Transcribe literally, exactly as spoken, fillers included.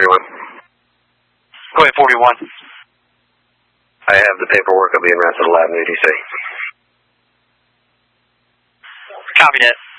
forty-one. Go ahead, forty-one. I have the paperwork. I'll be in Rensselaer Lab, New D C. Copy that.